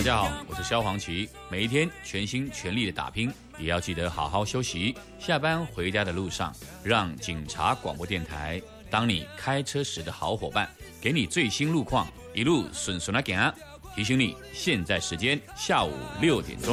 家好，我是萧煌奇。每一天全心全力的打拼，也要记得好好休息。下班回家的路上，让警察广播电台当你开车时的好伙伴，给你最新路况，一路顺顺的行。提醒你，现在时间下午6点钟。